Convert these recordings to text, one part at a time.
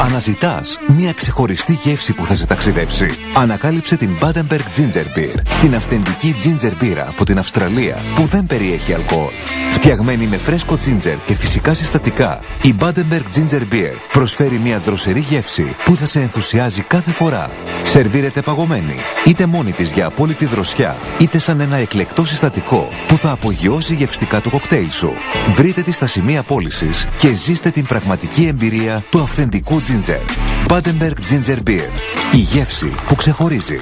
Αναζητάς μια ξεχωριστή γεύση που θα σε ταξιδέψει? Ανακάλυψε την Badenberg Ginger Beer, την αυθεντική ginger μπύρα από την Αυστραλία που δεν περιέχει αλκοόλ. Φτιαγμένη με φρέσκο ginger και φυσικά συστατικά, η Badenberg Ginger Beer προσφέρει μια δροσερή γεύση που θα σε ενθουσιάζει κάθε φορά. Σερβίρεται παγωμένη, είτε μόνη της για απόλυτη δροσιά, είτε σαν ένα εκλεκτό συστατικό που θα απογειώσει γευστικά το κοκτέιλ σου. Βρείτε τη στα σημεία πώλησης και ζήστε την πραγματική εμπειρία του αυθεντικού ginger. Badenberg Ginger Beer. Η γεύση που ξεχωρίζει.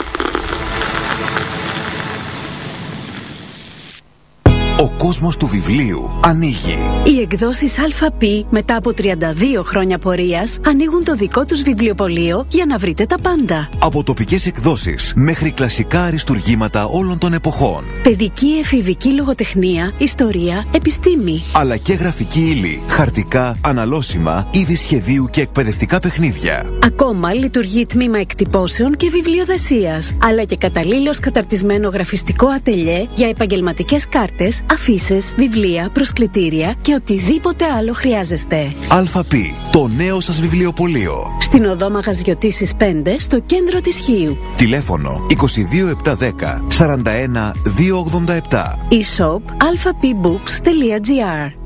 Ο κόσμος του βιβλίου ανοίγει. Οι εκδόσεις ΑΠ μετά από 32 χρόνια πορείας ανοίγουν το δικό τους βιβλιοπωλείο για να βρείτε τα πάντα. Από τοπικές εκδόσεις μέχρι κλασικά αριστουργήματα όλων των εποχών. Παιδική, εφηβική λογοτεχνία, ιστορία, επιστήμη. Αλλά και γραφική ύλη, χαρτικά, αναλώσιμα, είδη σχεδίου και εκπαιδευτικά παιχνίδια. Ακόμα λειτουργεί τμήμα εκτυπώσεων και βιβλιοδεσίας. Αλλά και καταλήλως καταρτισμένο γραφιστικό ατελιέ για επαγγελματικές κάρτες, αφίσες, βιβλία, προσκλητήρια και οτιδήποτε άλλο χρειάζεστε. ΑΠ, το νέο σας βιβλιοπωλείο. Στην οδό Μαγαζιωτήσης 5, στο κέντρο της Χίου. Τηλέφωνο 22710 41 287. E-shop alphapbooks.gr.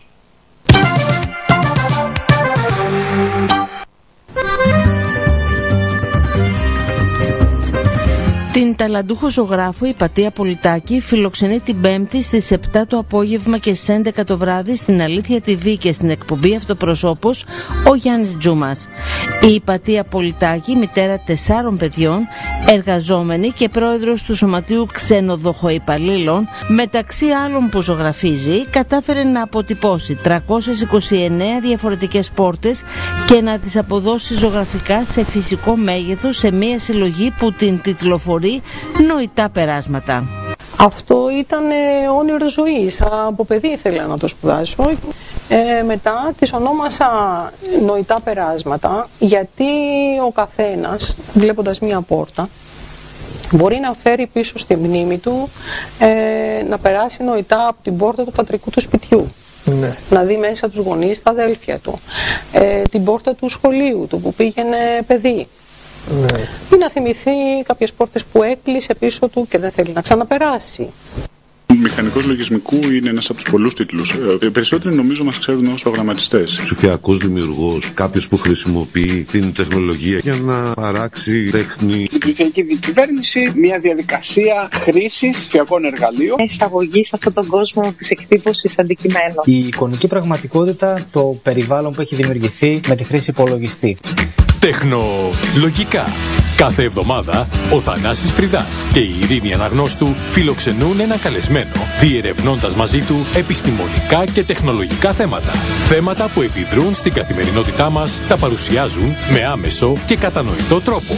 Την ταλαντούχο ζωγράφο Υπατία Πολιτάκη φιλοξενεί την Πέμπτη στις 7 το απόγευμα και στις 11 το βράδυ στην Αλήθεια TV και στην εκπομπή Αυτοπροσώπος ο Γιάννης Τζούμας. Η Υπατία Πολιτάκη, μητέρα 4 παιδιών, εργαζόμενη και πρόεδρος του Σωματείου Ξενοδοχοϊπαλλήλων, μεταξύ άλλων που ζωγραφίζει, κατάφερε να αποτυπώσει 329 διαφορετικές πόρτες και να τις αποδώσει ζωγραφικά σε φυσικό μέγεθος σε μια συλλογή που την τιτλοφορεί Νοητά Περάσματα. Αυτό ήταν όνειρο ζωής. Από παιδί ήθελα να το σπουδάσω. Μετά τις ονόμασα Νοητά Περάσματα, γιατί ο καθένας, βλέποντας μία πόρτα, μπορεί να φέρει πίσω στη μνήμη του να περάσει νοητά από την πόρτα του πατρικού του σπιτιού. Ναι. Να δει μέσα τους γονείς, τα αδέλφια του, την πόρτα του σχολείου του που πήγαινε παιδί. Ναι. Ή να θυμηθεί κάποιες πόρτες που έκλεισε πίσω του και δεν θέλει να ξαναπεράσει. Μηχανικός λογισμικού είναι ένας από τους πολλούς τίτλους. Περισσότεροι νομίζω μας ξέρουν ως προγραμματιστές. Ψηφιακός δημιουργός, κάποιος που χρησιμοποιεί την τεχνολογία για να παράξει τέχνη. Η ψηφιακή διακυβέρνηση, μια διαδικασία χρήσης ψηφιακών εργαλείων. Εισαγωγή σε αυτόν τον κόσμο της εκτύπωσης αντικειμένων. Η εικονική πραγματικότητα, το περιβάλλον που έχει δημιουργηθεί με τη χρήση υπολογιστή. Τεχνολογικά. Κάθε εβδομάδα ο Θανάσης Φρυδάς και η Ειρήνη Αναγνώστου φιλοξενούν ένα καλεσμένο, διερευνώντας μαζί του επιστημονικά και τεχνολογικά θέματα. Θέματα που επιδρούν στην καθημερινότητά μας, τα παρουσιάζουν με άμεσο και κατανοητό τρόπο.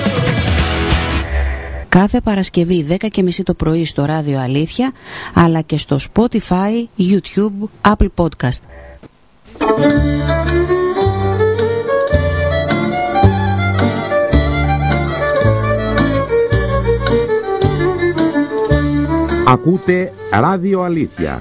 Κάθε Παρασκευή 10:30 το πρωί στο Ράδιο Αλήθεια, αλλά και στο Spotify, YouTube, Apple Podcast. Ακούτε Ράδιο Αλήθεια.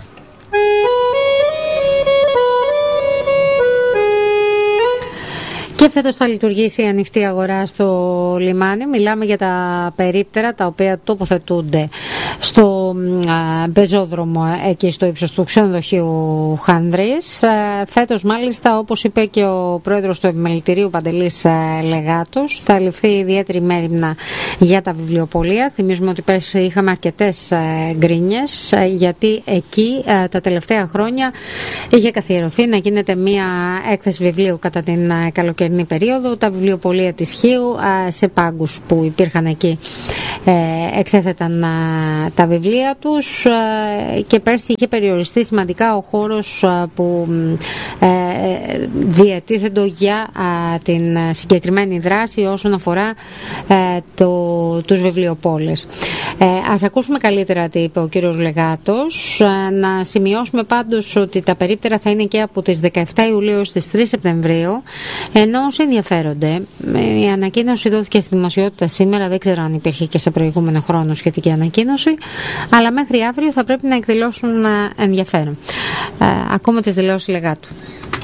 Και φέτος θα λειτουργήσει η ανοιχτή αγορά στο λιμάνι. Μιλάμε για τα περίπτερα τα οποία τοποθετούνται στο πεζόδρομο εκεί στο ύψος του ξενοδοχείου Χανδρής. Φέτος μάλιστα, όπως είπε και ο πρόεδρος του Επιμελητηρίου Παντελής Λεγάτος, θα ληφθεί ιδιαίτερη μέριμνα για τα βιβλιοπωλεία. Θυμίζουμε ότι πέρσι είχαμε αρκετές γκρίνιες, γιατί εκεί τα τελευταία χρόνια είχε καθιερωθεί να γίνεται μια έκθεση βιβλίου κατά την καλοκαιρινή περίοδο. Τα βιβλιοπωλεία της Χίου σε πάγκους που υπήρχαν εκεί εξέθεταν τα βιβλία τους και πέρσι είχε περιοριστεί σημαντικά ο χώρος που διατίθετο για την συγκεκριμένη δράση όσον αφορά τους βιβλιοπόλες. Ας ακούσουμε καλύτερα τι είπε ο κύριος Λεγάτος. Να σημειώσουμε πάντως ότι τα περίπτερα θα είναι και από τις 17 Ιουλίου στις 3 Σεπτεμβρίου, ενώ όσοι ενδιαφέρονται, η ανακοίνωση δόθηκε στη δημοσιότητα σήμερα, δεν ξέρω αν υπήρχε και σε προηγούμενο χρόνο σχετική ανακοίνωση, αλλά μέχρι αύριο θα πρέπει να εκδηλώσουν ενδιαφέρον. Ακούμε τις δηλώσεις Λεγάτου.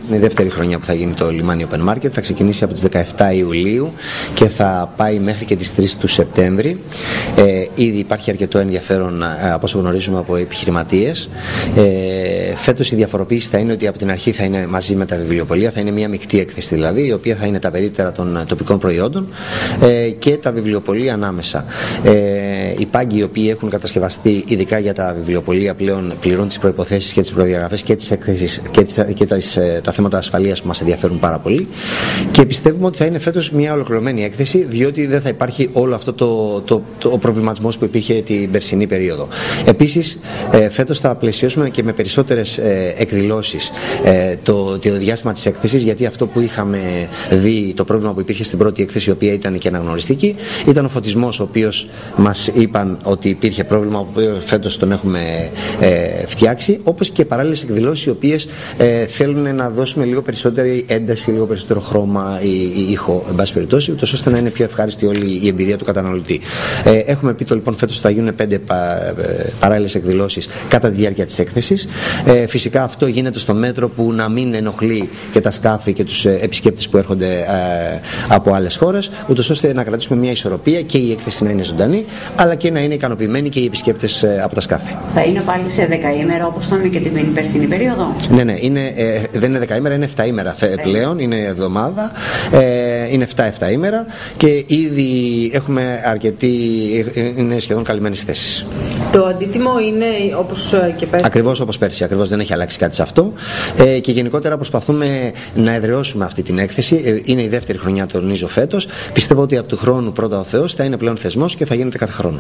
Είναι η δεύτερη χρονιά που θα γίνει το λιμάνι Open Market. Θα ξεκινήσει από τις 17 Ιουλίου και θα πάει μέχρι και τις 3 του Σεπτέμβρη. Ήδη υπάρχει αρκετό ενδιαφέρον, από όσο γνωρίζουμε, από επιχειρηματίες. Φέτος η διαφοροποίηση θα είναι ότι από την αρχή θα είναι μαζί με τα βιβλιοπωλεία, θα είναι μια μεικτή έκθεση δηλαδή, η οποία θα είναι τα περίπτερα των τοπικών προϊόντων και τα βιβλιοπωλεία ανάμεσα. Οι πάγκοι οι οποίοι έχουν κατασκευαστεί ειδικά για τα βιβλιοπωλεία πλέον πληρούν τις προϋποθέσεις και τις προδιαγραφές και τις έκθεσεις και τα θέματα ασφαλείας που μας ενδιαφέρουν πάρα πολύ, και πιστεύουμε ότι θα είναι φέτος μια ολοκληρωμένη έκθεση, διότι δεν θα υπάρχει όλο αυτό ο προβληματισμός που υπήρχε την περσινή περίοδο. Επίσης, φέτος θα πλαισιώσουμε και με περισσότερες εκδηλώσεις το διάστημα της έκθεσης, γιατί αυτό που είχαμε δει, το πρόβλημα που υπήρχε στην πρώτη έκθεση, η οποία ήταν και αναγνωριστική, ήταν ο φωτισμός, ο οποίος μας είπαν ότι υπήρχε πρόβλημα, ο οποίος φέτος τον έχουμε φτιάξει, όπως και παράλληλες εκδηλώσεις οι οποίες θέλουν να δώσουμε λίγο περισσότερη ένταση, λίγο περισσότερο χρώμα ή ήχο, εν πάση περιπτώσει, ούτως ώστε να είναι πιο ευχάριστη όλη η εμπειρία του καταναλωτή. Έχουμε πει λοιπόν φέτος θα γίνουν 5 παράλληλες εκδηλώσεις κατά τη διάρκεια της έκθεσης. Φυσικά αυτό γίνεται στο μέτρο που να μην ενοχλεί και τα σκάφη και τους επισκέπτες που έρχονται από άλλες χώρες, ούτως ώστε να κρατήσουμε μια ισορροπία και η έκθεση να είναι ζωντανή, αλλά και να είναι ικανοποιημένοι και οι επισκέπτες από τα σκάφη. Θα είναι πάλι σε 10ημερα όπως ήταν και την περσινή περίοδο? Ναι, δεν είναι 10ημερα, είναι 7ημερα πλέον, είναι εβδομάδα, είναι 7-7ημερα και ήδη έχουμε είναι σχεδόν καλυμμένες θέσεις. Το αντίτιμο είναι όπως και πέρσι? Ακριβώς όπως πέρσι, ακριβώς, δεν έχει αλλάξει κάτι σε αυτό, και γενικότερα προσπαθούμε να εδραιώσουμε αυτή την έκθεση. Είναι η δεύτερη χρονιά, τονίζω, φέτος. Πιστεύω ότι από του χρόνου πρώτα ο Θεός θα είναι πλέον θεσμός και θα γίνεται κάθε χρόνο.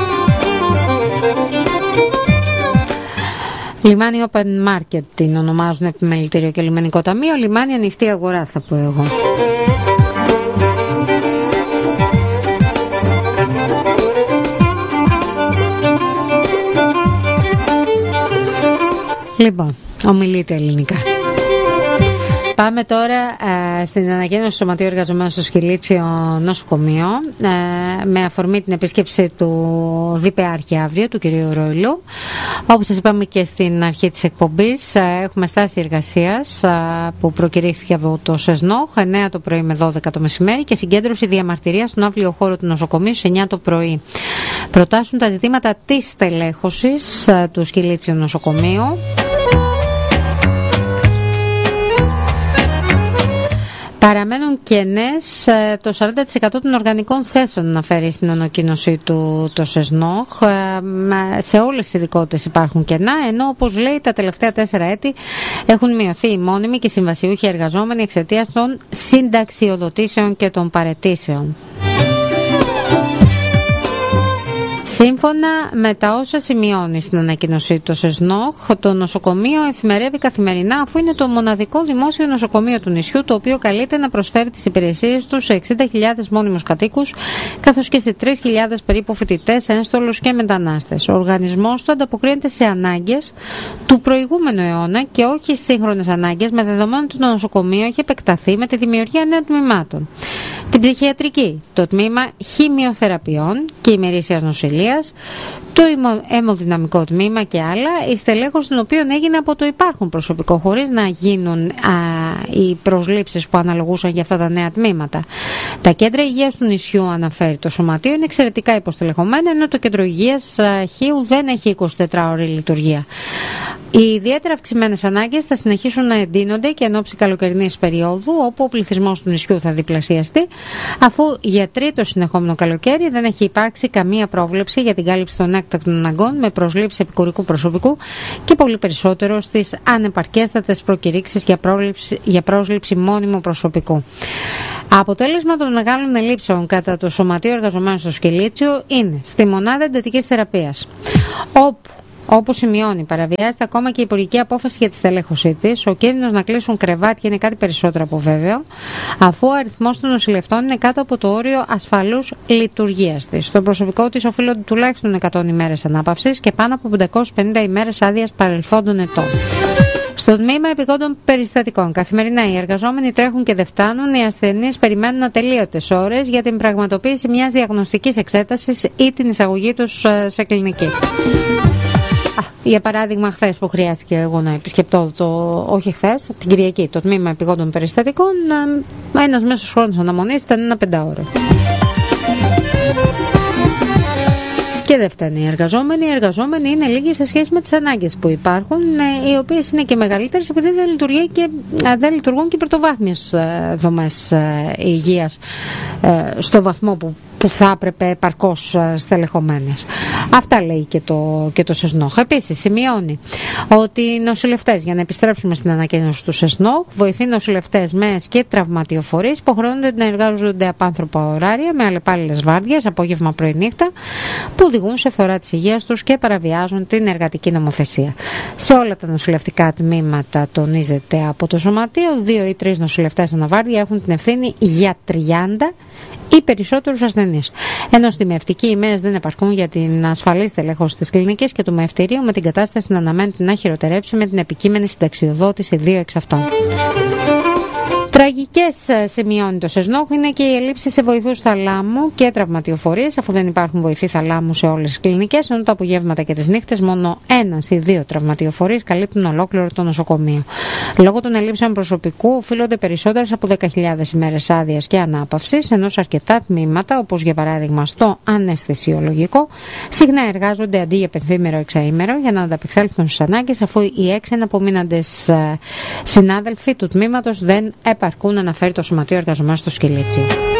Λιμάνι Open Market την ονομάζουν επιμελητήριο και λιμενικό ταμείο. Λιμάνι ανοιχτή αγορά θα πω εγώ. Λοιπόν, ομιλείτε ελληνικά. Πάμε τώρα στην ανακοίνωση του Σωματείου Εργαζομένων στο Σκυλίτσιο Νοσοκομείο, με αφορμή την επίσκεψη του ΔΠΑ αύριο, του κ. Ροϊλού. Όπως σας είπαμε και στην αρχή της εκπομπής, έχουμε στάση εργασίας που προκηρύχθηκε από το ΣΕΣΝΟΧ 9 το πρωί με 12 το μεσημέρι και συγκέντρωση διαμαρτυρίας στον αύριο χώρο του νοσοκομείου σε 9 το πρωί. Προτάσουν τα ζητήματα της στελέχωσης του Σκυλίτσιου Νοσοκομείου. Παραμένουν κενές το 40% των οργανικών θέσεων, αναφέρει στην ανακοίνωσή του το ΣΕΣΝΟΧ. Σε όλες τις ειδικότητες υπάρχουν κενά, ενώ όπως λέει τα τελευταία 4 έτη έχουν μειωθεί οι μόνιμοι και συμβασιούχοι εργαζόμενοι εξαιτίας των συνταξιοδοτήσεων και των παραιτήσεων. Σύμφωνα με τα όσα σημειώνει στην ανακοίνωσή του ΣΕΣΝΟΧ, το νοσοκομείο εφημερεύει καθημερινά, αφού είναι το μοναδικό δημόσιο νοσοκομείο του νησιού, το οποίο καλείται να προσφέρει τις υπηρεσίες του σε 60.000 μόνιμους κατοίκους, καθώς και σε 3.000 περίπου φοιτητές, ένστολους και μετανάστες. Ο οργανισμός του ανταποκρίνεται σε ανάγκες του προηγούμενου αιώνα και όχι στις σύγχρονες ανάγκες, με δεδομένο ότι το νοσοκομείο έχει επεκταθεί με τη δημιουργία νέων τμήματων. Την ψυχιατρική, το τμήμα χημειοθεραπείων και ημερήσιας νοσηλείας, το αιμοδυναμικό τμήμα και άλλα, η στελέχωση των οποίων έγινε από το υπάρχον προσωπικό, χωρίς να γίνουν οι προσλήψεις που αναλογούσαν για αυτά τα νέα τμήματα. Τα κέντρα υγείας του νησιού, αναφέρει το Σωματείο, είναι εξαιρετικά υποστελεχωμένα, ενώ το κέντρο υγείας Χίου δεν έχει 24ωρη λειτουργία. Οι ιδιαίτερα αυξημένες ανάγκες θα συνεχίσουν να εντείνονται και εν ώψη καλοκαιρινής περίοδου, όπου ο πληθυσμός του νησιού θα διπλασιαστεί, αφού για τρίτο συνεχόμενο καλοκαίρι δεν έχει υπάρξει καμία πρόβλεψη για την κάλυψη των έκτακτων αναγκών με προσλήψη επικουρικού προσωπικού και πολύ περισσότερο στις ανεπαρκέστατες προκηρύξεις για πρόσληψη μόνιμου προσωπικού. Αποτέλεσμα των μεγάλων ελλείψεων κατά το Σωματείο Εργαζομένων στο Σκυλίτσιο είναι στη μονάδα εντατικής θεραπείας, όπου σημειώνει, παραβιάζεται ακόμα και η υπουργική απόφαση για τη στελέχωσή της. Ο κίνδυνος να κλείσουν κρεβάτια είναι κάτι περισσότερο από βέβαιο, αφού ο αριθμός των νοσηλευτών είναι κάτω από το όριο ασφαλούς λειτουργίας της. Στο προσωπικό της οφείλονται τουλάχιστον 100 ημέρες ανάπαυσης και πάνω από 550 ημέρες άδειας παρελθόντων ετών. Στο τμήμα επιγόντων περιστατικών, καθημερινά οι εργαζόμενοι τρέχουν και δεν φτάνουν, οι ασθενείς περιμένουν ατελείωτες ώρες για την πραγματοποίηση μιας διαγνωστικής εξέτασης ή την εισαγωγή τους σε κλινική. Για παράδειγμα, χθες που χρειάστηκε εγώ να επισκεπτώ όχι χθες, την Κυριακή, το τμήμα επιγόντων περιστατικών, ένας μέσος χρόνος αναμονής ήταν ένα 5ωρο. Και δεν φταίνουν οι εργαζόμενοι. Οι εργαζόμενοι είναι λίγοι σε σχέση με τις ανάγκες που υπάρχουν, οι οποίες είναι και μεγαλύτερες επειδή δεν λειτουργούν και πρωτοβάθμιες δομές υγείας στο βαθμό που θα έπρεπε επαρκώς στελεχωμένες. Αυτά λέει και το ΣΕΣΝΟΧ. Επίσης σημειώνει ότι οι νοσηλευτές, για να επιστρέψουμε στην ανακοίνωση του ΣΕΣΝΟΧ, βοηθοί νοσηλευτές, ΜΕΣ και τραυματιοφορείς υποχρεώνονται να εργάζονται απάνθρωπα ωράρια με αλλεπάλληλες βάρδιες, απόγευμα πρωί νύχτα, που οδηγούν σε φθορά της υγείας τους και παραβιάζουν την εργατική νομοθεσία. Σε όλα τα νοσηλευτικά τμήματα, τονίζεται από το Σωματείο, 2 ή 3 νοσηλευτές αναβάρδια έχουν την ευθύνη για 30 ή περισσότερους ασθενείς. Ενώ στη μευτική οι ΜΕΕΣ δεν επαρκούν για την ασφαλή στελέχωση της κλινικής και του μευτηρίου, με την κατάσταση να αναμένεται να χειροτερέψει με την επικείμενη συνταξιοδότηση 2 εξ αυτών. Τραγικές, σημειώνει το ΣΕΣΝΟΧ, είναι και η ελλείψη σε βοηθούς θαλάμου και τραυματιοφορίες, αφού δεν υπάρχουν βοηθοί θαλάμου σε όλες τις κλινικές, ενώ τα απογεύματα και τις νύχτες μόνο 1 ή 2 τραυματιοφορείς καλύπτουν ολόκληρο το νοσοκομείο. Λόγω των ελλείψεων προσωπικού οφείλονται περισσότερες από 10.000 ημέρες άδειας και ανάπαυσης, ενώ σε αρκετά τμήματα, όπως για παράδειγμα στο αναισθησιολογικό, συχνά εργάζονται αντί για πενθήμερο εξαήμερο για να ανταπεξέλθουν στις ανάγκες, αφού οι 6 εναπομείναντες συνάδελφοι του τμήματος δεν επαρκούν, αναφέρει το Σωματείο Εργαζομένων στο Σκυλίτσιο.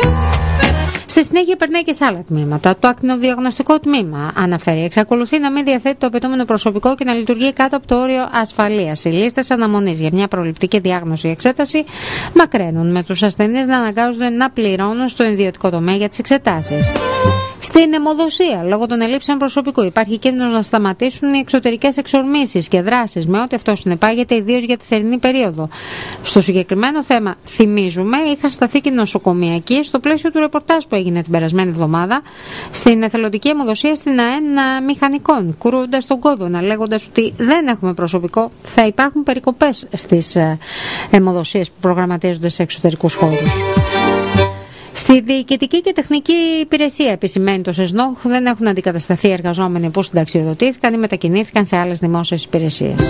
Στη συνέχεια περνάει και σε άλλα τμήματα. Το ακτινοδιαγνωστικό τμήμα, αναφέρει, εξακολουθεί να μην διαθέτει το απαιτούμενο προσωπικό και να λειτουργεί κάτω από το όριο ασφαλείας. Οι λίστες αναμονής για μια προληπτική διάγνωση ή εξέταση μακραίνουν, με τους ασθενείς να αναγκάζονται να πληρώνουν στο ιδιωτικό τομέα για τις εξετάσεις. Στην αιμοδοσία, λόγω των ελλείψεων προσωπικού, υπάρχει κίνδυνος να σταματήσουν οι εξωτερικές εξορμήσεις και δράσεις, με ό,τι αυτό συνεπάγεται, ιδίως για τη θερινή περίοδο. Στο συγκεκριμένο θέμα, θυμίζουμε, είχα σταθεί και νοσοκομιακή στο πλαίσιο του ρεπορτάζ που έγινε την περασμένη εβδομάδα στην εθελοντική αιμοδοσία στην ΑΕΝ Μηχανικών, κουρούντας τον κόδωνα, λέγοντας ότι δεν έχουμε προσωπικό, θα υπάρχουν περικοπές στις αιμοδοσίες που προγραμματίζονται σε εξωτερικούς χώρους. Στη διοικητική και τεχνική υπηρεσία, επισημαίνει το ΣΕΣΝΟΧ, δεν έχουν αντικατασταθεί εργαζόμενοι που συνταξιοδοτήθηκαν ή μετακινήθηκαν σε άλλες δημόσιες υπηρεσίες.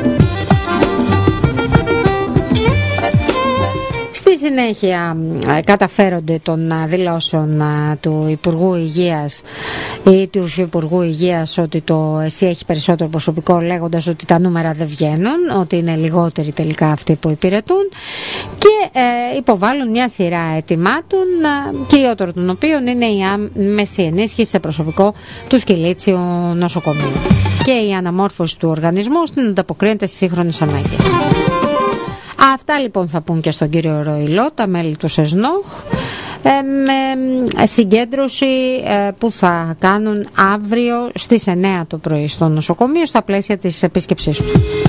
Στη συνέχεια καταφέρονται των δηλώσεων του Υπουργού Υγείας ή του Υφυπουργού Υγείας ότι το ΕΣΥ έχει περισσότερο προσωπικό, λέγοντας ότι τα νούμερα δεν βγαίνουν, ότι είναι λιγότεροι τελικά αυτοί που υπηρετούν, και υποβάλλουν μια σειρά αιτημάτων, κυριότερο των οποίων είναι η άμεση ενίσχυση σε προσωπικό του Σκυλίτσιου νοσοκομείου και η αναμόρφωση του οργανισμού ώστε να ανταποκρίνεται στις σύγχρονες ανάγκες. Αυτά λοιπόν θα πούν και στον κύριο Ροϊλό τα μέλη του ΣΕΣΝΟΧ, με συγκέντρωση που θα κάνουν αύριο στις 9 το πρωί στο νοσοκομείο στα πλαίσια της επίσκεψής του.